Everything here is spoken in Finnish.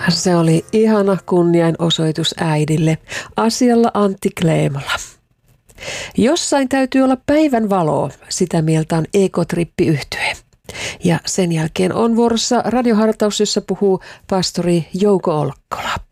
Se oli ihana kunnianosoitus äidille. Asialla Antti Kleemola. Jossain täytyy olla päivän valoa, sitä mieltä on Ekotrippi-yhtye. Ja sen jälkeen on vuorossa radiohartaus, jossa puhuu pastori Jouko Olkkola.